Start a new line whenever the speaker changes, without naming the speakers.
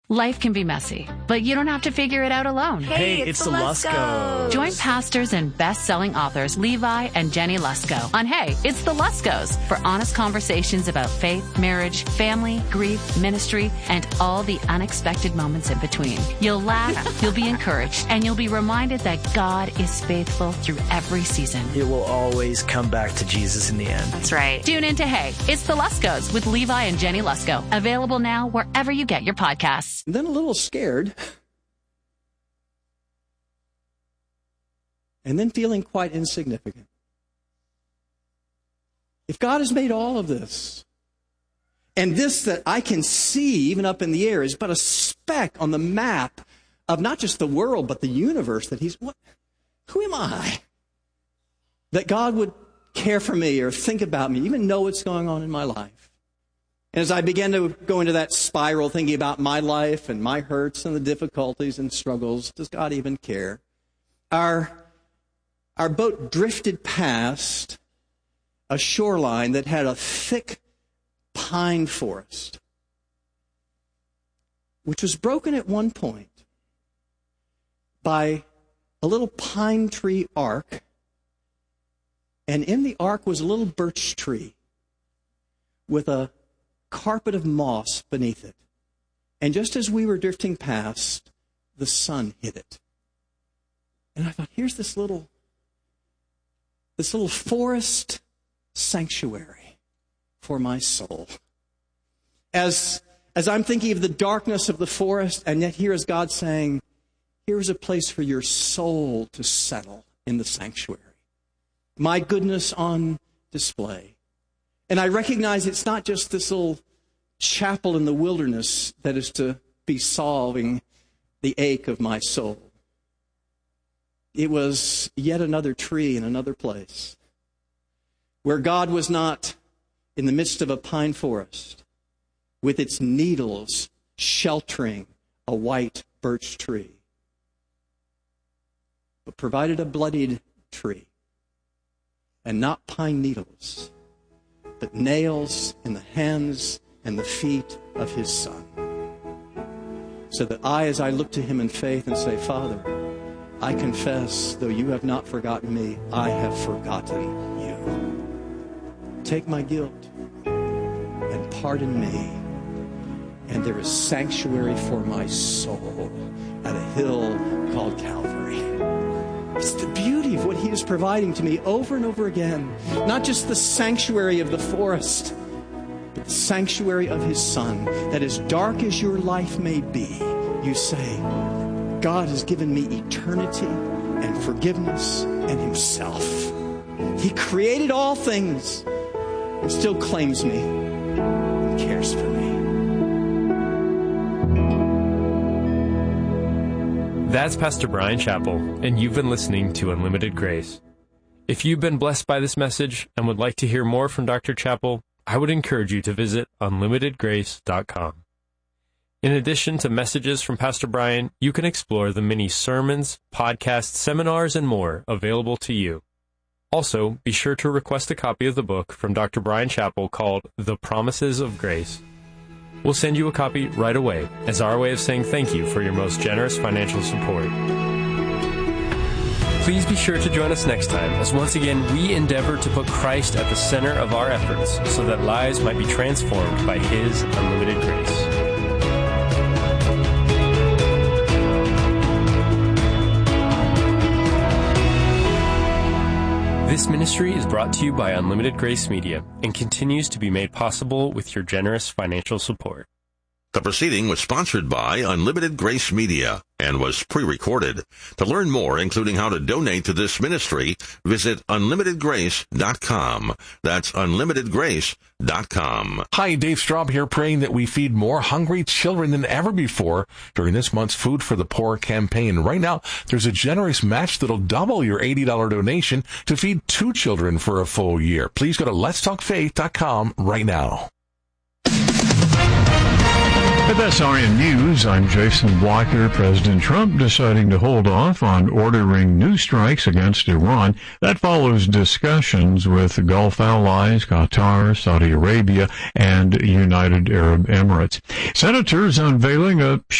Life can be messy, but you don't have to figure it out alone.
Hey, it's the Luskos.
Join pastors and best-selling authors Levi and Jenny Lusko on Hey, It's the Luskos for honest conversations about faith, marriage, family, grief, ministry, and all the unexpected moments in between. You'll laugh, you'll be encouraged, and you'll be reminded that God is faithful through every season.
It will always come back to Jesus in the end.
That's right. Tune in to Hey, It's the Luskos with Levi and Jenny Lusko. Available now wherever you get your podcasts.
And then a little scared, and then feeling quite insignificant. If God has made all of this, and this that I can see even up in the air is but a speck on the map of not just the world, but the universe, that who am I? That God would care for me or think about me, even know what's going on in my life. And as I began to go into that spiral, thinking about my life and my hurts and the difficulties and struggles, does God even care? Our boat drifted past a shoreline that had a thick pine forest, which was broken at one point by a little pine tree arc, and in the arc was a little birch tree with a carpet of moss beneath it. And just as we were drifting past, the sun hit it. And I thought, here's this little forest sanctuary for my soul. As I'm thinking of the darkness of the forest, and yet here is God saying, here's a place for your soul to settle in the sanctuary. My goodness on display. And I recognize it's not just this little chapel in the wilderness that is to be solving the ache of my soul. It was yet another tree in another place where God was not in the midst of a pine forest with its needles sheltering a white birch tree, but provided a bloodied tree, and not pine needles, but nails in the hands and the feet of his Son. So that as I look to him in faith and say, Father, I confess, though you have not forgotten me, I have forgotten you. Take my guilt and pardon me. And there is sanctuary for my soul at a hill called Calvary. It's the beauty of what he is providing to me over and over again. Not just the sanctuary of the forest, but the sanctuary of his Son, that as dark as your life may be, you say, God has given me eternity and forgiveness and himself. He created all things and still claims me and cares for me.
That's Pastor Bryan Chapell, and you've been listening to Unlimited Grace. If you've been blessed by this message and would like to hear more from Dr. Chapell, I would encourage you to visit unlimitedgrace.com. In addition to messages from Pastor Bryan, you can explore the many sermons, podcasts, seminars, and more available to you. Also, be sure to request a copy of the book from Dr. Bryan Chapell called The Promises of Grace. We'll send you a copy right away as our way of saying thank you for your most generous financial support. Please be sure to join us next time as once again we endeavor to put Christ at the center of our efforts so that lives might be transformed by his unlimited grace. This ministry is brought to you by Unlimited Grace Media and continues to be made possible with your generous financial support.
The proceeding was sponsored by Unlimited Grace Media and was pre-recorded. To learn more, including how to donate to this ministry, visit unlimitedgrace.com. That's unlimitedgrace.com.
Hi, Dave Straub here, praying that we feed more hungry children than ever before during this month's Food for the Poor campaign. Right now, there's a generous match that'll double your $80 donation to feed 2 children for a full year. Please go to letstalkfaith.com right now.
At SRN News, I'm Jason Blocker. President Trump deciding to hold off on ordering new strikes against Iran. That follows discussions with Gulf allies, Qatar, Saudi Arabia, and United Arab Emirates. Senators unveiling a